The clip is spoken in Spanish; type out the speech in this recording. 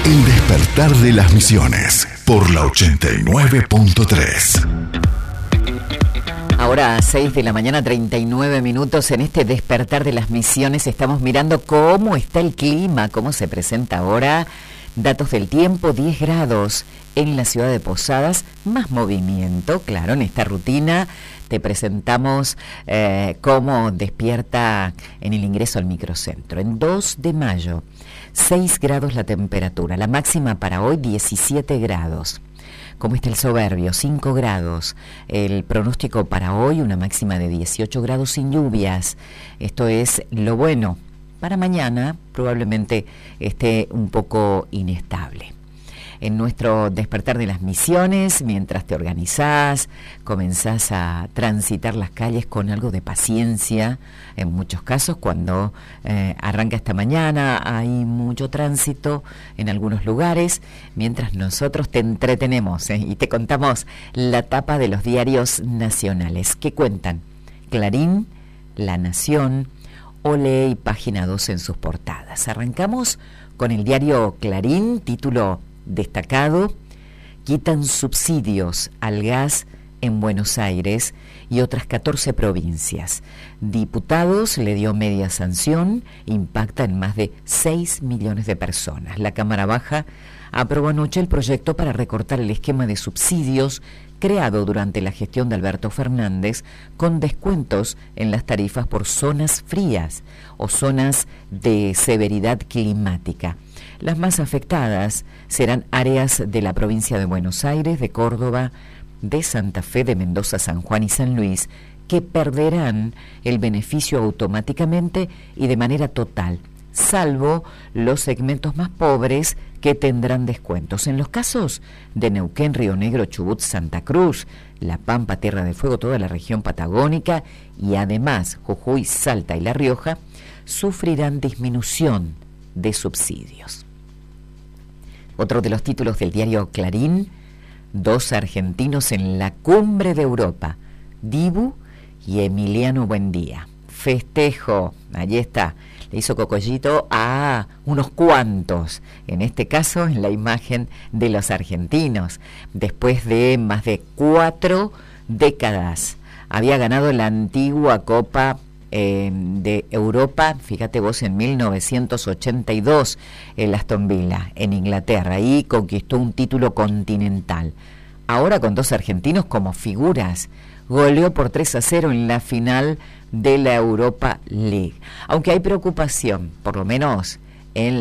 El despertar de las misiones por la 89.3. Ahora 6 de la mañana, 39 minutos. En este despertar de las misiones estamos mirando cómo está el clima, cómo se presenta ahora. Datos del tiempo, 10 grados en la ciudad de Posadas, más movimiento, claro, en esta rutina te presentamos cómo despierta en el ingreso al microcentro. En 2 de mayo, 6 grados la temperatura, la máxima para hoy 17 grados. ¿Cómo está el Soberbio? 5 grados. El pronóstico para hoy, una máxima de 18 grados sin lluvias. Esto es lo bueno. Para mañana probablemente esté un poco inestable. En nuestro despertar de las misiones, mientras te organizás, comenzás a transitar las calles con algo de paciencia. En muchos casos, cuando arranca esta mañana, hay mucho tránsito en algunos lugares, mientras nosotros te entretenemos y te contamos la tapa de los diarios nacionales. ¿Qué cuentan? Clarín, La Nación, Olé y Página 2 en sus portadas. Arrancamos con el diario Clarín, título destacado: quitan subsidios al gas en Buenos Aires y otras 14 provincias. Diputados le dio media sanción, impacta en más de 6 millones de personas. La Cámara Baja aprobó anoche el proyecto para recortar el esquema de subsidios creado durante la gestión de Alberto Fernández, con descuentos en las tarifas por zonas frías o zonas de severidad climática. Las más afectadas serán áreas de la provincia de Buenos Aires, de Córdoba, de Santa Fe, de Mendoza, San Juan y San Luis, que perderán el beneficio automáticamente y de manera total, salvo los segmentos más pobres que tendrán descuentos. En los casos de Neuquén, Río Negro, Chubut, Santa Cruz, La Pampa, Tierra del Fuego, toda la región patagónica y además Jujuy, Salta y La Rioja, sufrirán disminución de subsidios. Otro de los títulos del diario Clarín: 2 argentinos en la cumbre de Europa, Dibu y Emiliano Buendía. Festejo, allí está, le hizo cocollito a unos cuantos, en este caso en la imagen de los argentinos, después de más de 4 décadas. Había ganado la antigua Copa de Europa, fíjate vos, en 1982, el Aston Villa, en Inglaterra, y conquistó un título continental. Ahora con 2 argentinos como figuras, goleó por 3-0 en la final de la Europa League. Aunque hay preocupación, por lo menos en